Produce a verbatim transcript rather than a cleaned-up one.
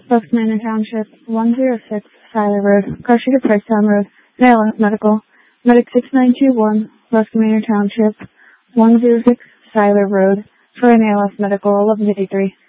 Bucks Manor Township, one oh six Siler Road, Car Street to Pricetown Road, N A L F Medical, Medic six nine two one, Bucks Manor Township, one oh six Siler Road, for N A L F Medical, eleven fifty-three.